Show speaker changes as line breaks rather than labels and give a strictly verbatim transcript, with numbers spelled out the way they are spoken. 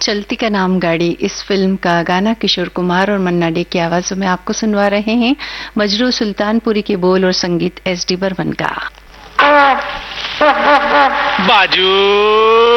चलती का नाम गाड़ी इस फिल्म का गाना किशोर कुमार और मन्ना डे की आवाजों में आपको सुनवा रहे हैं। मजरू सुल्तानपुरी के बोल और संगीत एस डी बर्मन का।
बाजू